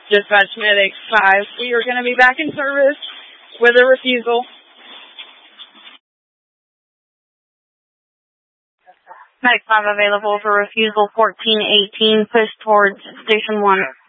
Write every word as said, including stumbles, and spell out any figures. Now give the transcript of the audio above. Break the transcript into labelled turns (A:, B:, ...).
A: Dispatch Medic five, we are going to be back in service with a refusal.
B: Medic five available for refusal fourteen eighteen, push towards Station one.